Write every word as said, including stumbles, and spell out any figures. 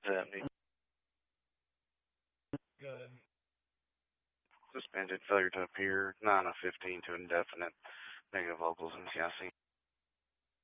seventy. Good. Suspended, failure to appear, nine of fifteen to indefinite, negative vocals in C I C.